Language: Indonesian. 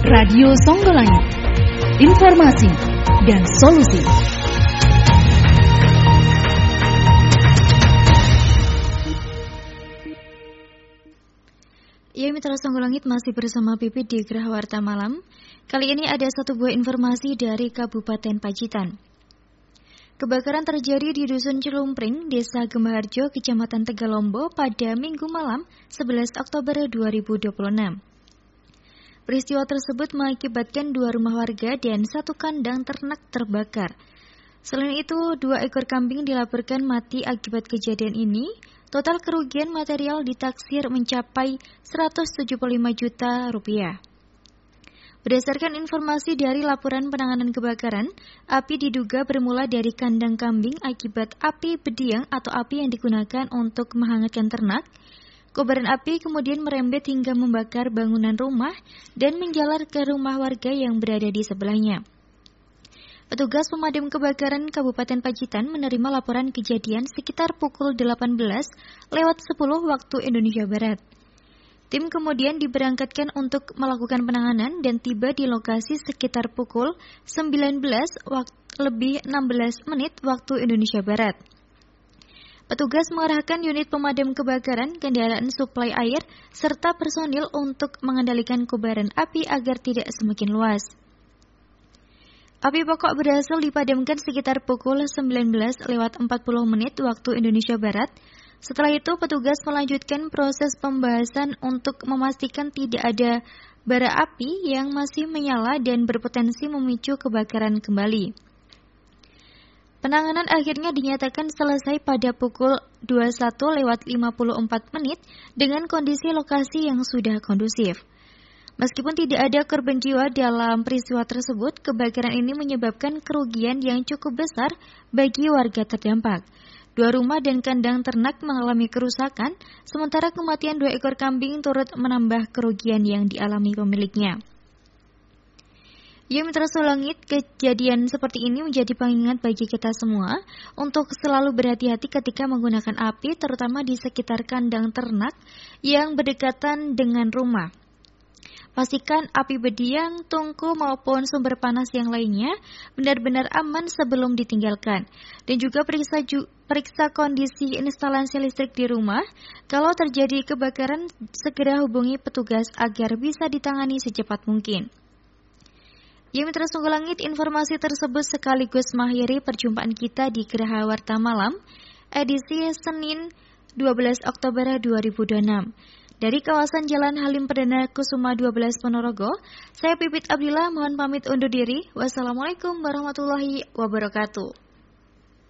Radio Songgolangit, informasi dan solusi. Ya, Mitra Songgolangit masih bersama Pipit di Gerah Warta Malam. Kali ini ada satu buah informasi dari Kabupaten Pacitan. Kebakaran terjadi di Dusun Cilumpring, Desa Gembaharjo, Kecamatan Tegalombo pada Minggu malam 11 Oktober 2026. Peristiwa tersebut mengakibatkan 2 rumah warga dan 1 kandang ternak terbakar. Selain itu, 2 ekor kambing dilaporkan mati akibat kejadian ini. Total kerugian material ditaksir mencapai 175 juta rupiah. Berdasarkan informasi dari laporan penanganan kebakaran, api diduga bermula dari kandang kambing akibat api bediang atau api yang digunakan untuk menghangatkan ternak. Kobaran api kemudian merembet hingga membakar bangunan rumah dan menjalar ke rumah warga yang berada di sebelahnya. Petugas pemadam kebakaran Kabupaten Pacitan menerima laporan kejadian sekitar pukul 18:10 waktu Indonesia Barat. Tim kemudian diberangkatkan untuk melakukan penanganan dan tiba di lokasi sekitar pukul 19:16 waktu Indonesia Barat. Petugas mengerahkan unit pemadam kebakaran, kendaraan suplai air, serta personil untuk mengendalikan kobaran api agar tidak semakin luas. Api pokok berhasil dipadamkan sekitar pukul 19:40 waktu Indonesia Barat. Setelah itu, petugas melanjutkan proses pembahasan untuk memastikan tidak ada bara api yang masih menyala dan berpotensi memicu kebakaran kembali. Penanganan akhirnya dinyatakan selesai pada pukul 21:54 dengan kondisi lokasi yang sudah kondusif. Meskipun tidak ada korban jiwa dalam peristiwa tersebut, kebakaran ini menyebabkan kerugian yang cukup besar bagi warga terdampak. 2 rumah dan kandang ternak mengalami kerusakan, sementara kematian 2 ekor kambing turut menambah kerugian yang dialami pemiliknya. Ya, Mitra Songgolangit, kejadian seperti ini menjadi pengingat bagi kita semua untuk selalu berhati-hati ketika menggunakan api, terutama di sekitar kandang ternak yang berdekatan dengan rumah. Pastikan api bediang, tungku maupun sumber panas yang lainnya benar-benar aman sebelum ditinggalkan. Dan juga periksa kondisi instalasi listrik di rumah. Kalau terjadi kebakaran, segera hubungi petugas agar bisa ditangani secepat mungkin. Ya, Mitra Songgolangit, informasi tersebut sekaligus mengakhiri perjumpaan kita di Geraha Warta Malam, edisi Senin 12 Oktober 2026. Dari kawasan Jalan Halim Perdana Kusuma 12 Ponorogo, saya Pipit Abdillah mohon pamit undur diri. Wassalamualaikum warahmatullahi wabarakatuh.